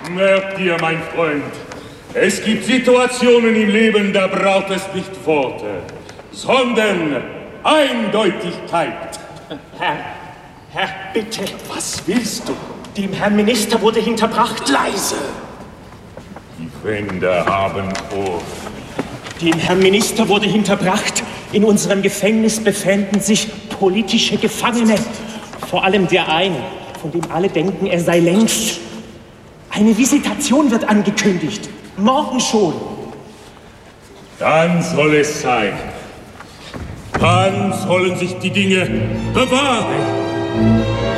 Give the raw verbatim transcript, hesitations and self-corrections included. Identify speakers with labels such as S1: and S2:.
S1: Merkt ihr, mein Freund, es gibt Situationen im Leben, da braucht es nicht Worte, sondern Eindeutigkeit.
S2: Herr, Herr, bitte.
S3: Was willst du?
S2: Dem Herrn Minister wurde hinterbracht.
S3: Leise!
S1: Die Wände haben Ohren.
S2: Dem Herrn Minister wurde hinterbracht. In unserem Gefängnis befänden sich politische Gefangene. Vor allem der eine, von dem alle denken, er sei längst. Eine Visitation wird angekündigt. Morgen schon.
S1: Dann soll es sein. Dann sollen sich die Dinge bewahren.